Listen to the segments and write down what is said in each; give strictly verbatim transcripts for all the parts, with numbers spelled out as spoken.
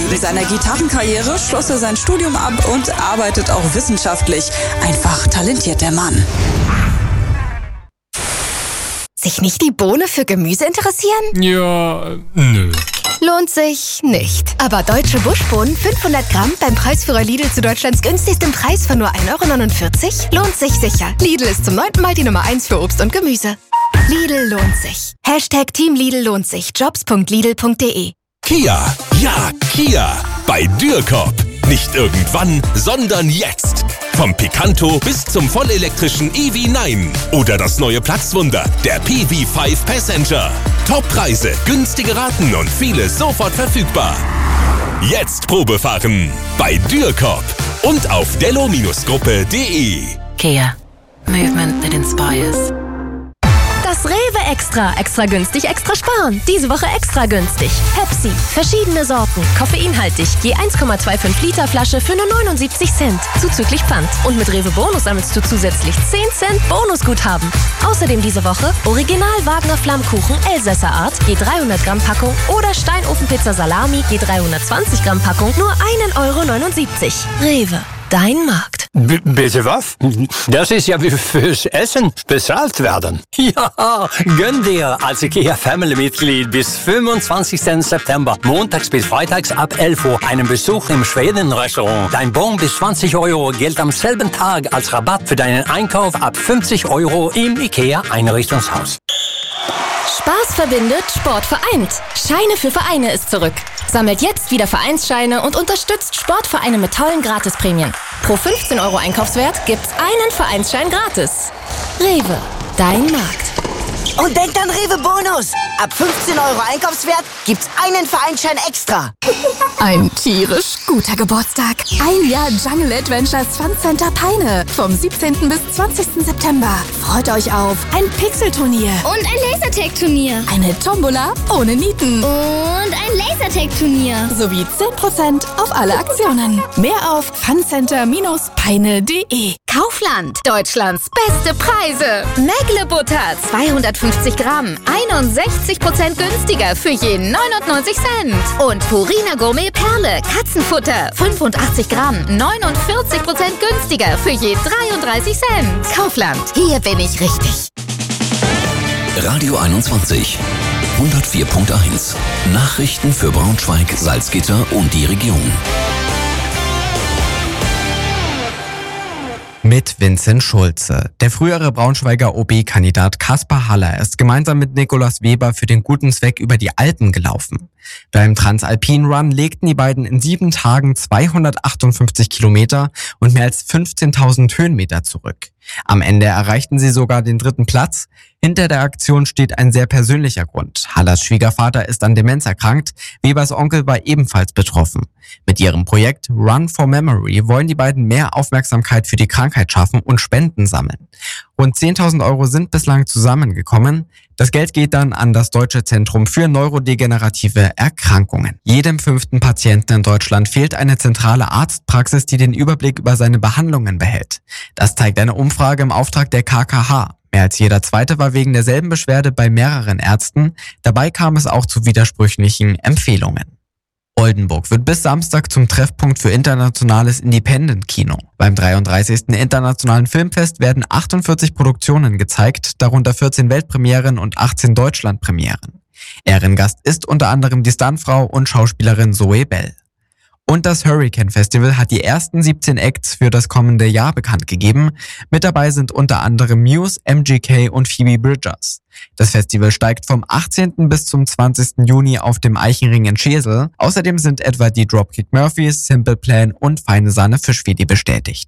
Neben seiner Gitarrenkarriere schloss er sein Studium ab und arbeitet auch wissenschaftlich. Einfach talentiert der Mann. Sich nicht die Bohne für Gemüse interessieren? Ja, nö. Lohnt sich nicht. Aber deutsche Buschbohnen fünfhundert Gramm beim Preisführer Lidl zu Deutschlands günstigstem Preis von nur ein Euro neunundvierzig lohnt sich sicher. Lidl ist zum neunten Mal die Nummer eins für Obst und Gemüse. Lidl lohnt sich. Hashtag Team Lidl lohnt sich. Jobs punkt lidl punkt de. Kia, ja, Kia. Bei Dürrkop. Nicht irgendwann, sondern jetzt. Vom Picanto bis zum vollelektrischen E V neun. Oder das neue Platzwunder, der P V fünf Passenger. Toppreise, günstige Raten und vieles sofort verfügbar. Jetzt Probefahren bei Dürrkop und auf dello Gruppe punkt de. Kia. Movement that inspires. Das Rewe Extra. Extra günstig, extra sparen. Diese Woche extra günstig. Pepsi. Verschiedene Sorten. Koffeinhaltig. Je eins Komma fünfundzwanzig Liter Flasche für nur neunundsiebzig Cent. Zuzüglich Pfand. Und mit Rewe Bonus sammelst du zusätzlich zehn Cent Bonusguthaben. Außerdem diese Woche Original Wagner Flammkuchen Elsässer Art. Je dreihundert Gramm Packung. Oder Steinofenpizza Salami. Je dreihundertzwanzig Gramm Packung. Nur ein Euro neunundsiebzig. Rewe. Dein Markt. B- bitte was? Das ist ja wie fürs Essen bezahlt werden. Ja, gönn dir als IKEA Family-Mitglied bis fünfundzwanzigsten September, montags bis freitags ab elf Uhr, einen Besuch im Schweden-Restaurant. Dein Bon bis zwanzig Euro gilt am selben Tag als Rabatt für deinen Einkauf ab fünfzig Euro im IKEA-Einrichtungshaus. Spaß verbindet, Sport vereint. Scheine für Vereine ist zurück. Sammelt jetzt wieder Vereinsscheine und unterstützt Sportvereine mit tollen Gratisprämien. Pro fünfzehn Euro Einkaufswert gibt's einen Vereinsschein gratis. Rewe, dein Markt. Und denkt an Rewe Bonus. Ab fünfzehn Euro Einkaufswert gibt's einen Vereinsschein extra. Ein tierisch guter Geburtstag. Ein Jahr Jungle Adventures Fun Center Peine. Vom siebzehnten bis zwanzigsten September. Freut euch auf ein Pixelturnier. Und ein Lasertag-Turnier. Eine Tombola ohne Nieten. Und ein Lasertag-Turnier. Sowie zehn Prozent auf alle Aktionen. Mehr auf funcenter Peine punkt de. Kaufland. Deutschlands beste Preise. Mägle Butter. zweihundertfünfzig Gramm. einundsechzig Prozent günstiger für je neunundneunzig Cent. Und Purina Gourmet Perle. Katzenfutter. fünfundachtzig Gramm. neunundvierzig Prozent günstiger für je dreiunddreißig Cent. Kaufland. Hier bin ich richtig. Radio einundzwanzig. hundertvier Komma eins. Nachrichten für Braunschweig, Salzgitter und die Region. Mit Vincent Schulze. Der frühere Braunschweiger O B-Kandidat Kaspar Haller ist gemeinsam mit Nikolaus Weber für den guten Zweck über die Alpen gelaufen. Beim Transalpin Run legten die beiden in sieben Tagen zweihundertachtundfünfzig Kilometer und mehr als fünfzehntausend Höhenmeter zurück. Am Ende erreichten sie sogar den dritten Platz. Hinter der Aktion steht ein sehr persönlicher Grund. Hallers Schwiegervater ist an Demenz erkrankt, Webers Onkel war ebenfalls betroffen. Mit ihrem Projekt Run for Memory wollen die beiden mehr Aufmerksamkeit für die Krankheit schaffen und Spenden sammeln. Rund zehntausend Euro sind bislang zusammengekommen. Das Geld geht dann an das Deutsche Zentrum für neurodegenerative Erkrankungen. Jedem fünften Patienten in Deutschland fehlt eine zentrale Arztpraxis, die den Überblick über seine Behandlungen behält. Das zeigt eine Umfrage im Auftrag der K K H. Mehr als jeder Zweite war wegen derselben Beschwerde bei mehreren Ärzten. Dabei kam es auch zu widersprüchlichen Empfehlungen. Oldenburg wird bis Samstag zum Treffpunkt für internationales Independent-Kino. Beim dreiunddreißigsten Internationalen Filmfest werden achtundvierzig Produktionen gezeigt, darunter vierzehn Weltpremieren und achtzehn Deutschlandpremieren. Ehrengast ist unter anderem die Stuntfrau und Schauspielerin Zoe Bell. Und das Hurricane Festival hat die ersten siebzehn Acts für das kommende Jahr bekannt gegeben. Mit dabei sind unter anderem Muse, M G K und Phoebe Bridgers. Das Festival steigt vom achtzehnten bis zum zwanzigsten Juni auf dem Eichenring in Schesel. Außerdem sind etwa die Dropkick Murphys, Simple Plan und Feine Sahne Fischfilet bestätigt.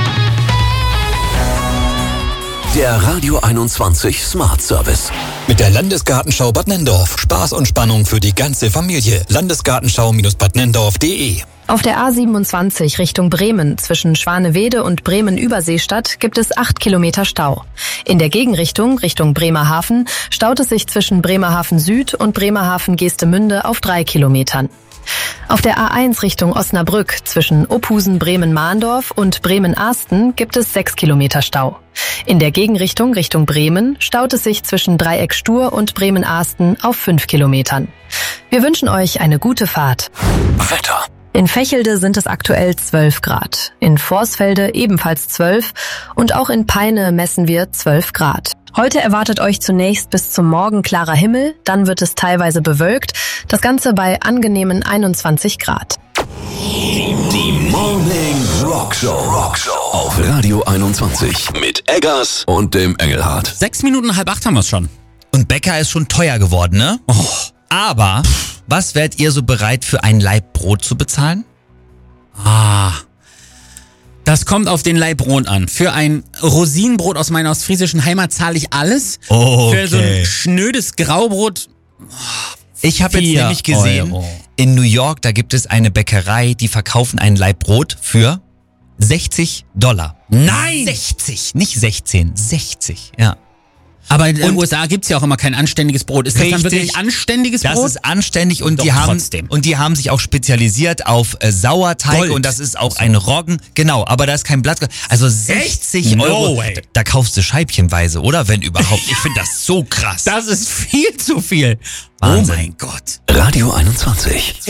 Der Radio einundzwanzig Smart Service. Mit der Landesgartenschau Bad Nenndorf. Spaß und Spannung für die ganze Familie. Landesgartenschau Bad Nenndorf punkt de. Auf der A siebenundzwanzig Richtung Bremen zwischen Schwanewede und Bremen-Überseestadt gibt es acht Kilometer Stau. In der Gegenrichtung, Richtung Bremerhaven, staut es sich zwischen Bremerhaven Süd und Bremerhaven Geestemünde auf drei Kilometern. Auf der A eins Richtung Osnabrück zwischen Ophusen-Bremen-Mahndorf und Bremen-Ahsten gibt es sechs Kilometer Stau. In der Gegenrichtung Richtung Bremen staut es sich zwischen Dreieck Stur und Bremen-Ahsten auf fünf Kilometern. Wir wünschen euch eine gute Fahrt. Wetter. In Vechelde sind es aktuell zwölf Grad, in Vorsfelde ebenfalls zwölf und auch in Peine messen wir zwölf Grad. Heute erwartet euch zunächst bis zum Morgen klarer Himmel, dann wird es teilweise bewölkt, das Ganze bei angenehmen einundzwanzig Grad. Die Morning Rockshow. Rockshow auf Radio einundzwanzig mit Eggers und dem Engelhardt. Sechs Minuten halb acht haben wir es schon. Und Bäcker ist schon teuer geworden, ne? Oh. Aber was wärt ihr so bereit für ein Laib Brot zu bezahlen? Ah, das kommt auf den Laib Brot an. Für ein Rosinenbrot aus meiner ostfriesischen Heimat zahle ich alles. Okay. Für so ein schnödes Graubrot. Oh, ich habe jetzt nämlich gesehen, Euro. In New York, da gibt es eine Bäckerei, die verkaufen ein Laib Brot für sechzig Dollar. Nein! sechzig, nicht sechzehn, sechzig, ja. Aber in den U S A gibt's ja auch immer kein anständiges Brot. Ist das dann wirklich anständiges Brot? Das ist anständig und Doch, die haben trotzdem. Und die haben sich auch spezialisiert auf äh, Sauerteig Gold. Und das ist auch ein Roggen. Genau, aber da ist kein Blatt. Also sechzig no Euro. Way. Da, da kaufst du scheibchenweise, oder? Wenn überhaupt. Ich finde das so krass. Das ist viel zu viel. Wahnsinn. Oh mein Gott. Radio einundzwanzig.